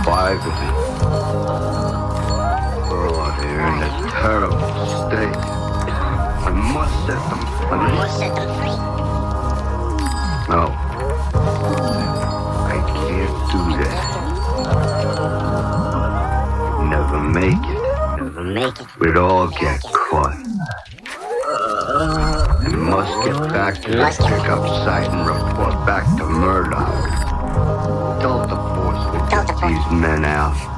surviving. Oh, they're in a terrible state. I must set them free. No. I can't do that. Never make it. We'd all get caught. I must get back to the pickup site and report back to Murdoch. Delta Force will get these men out.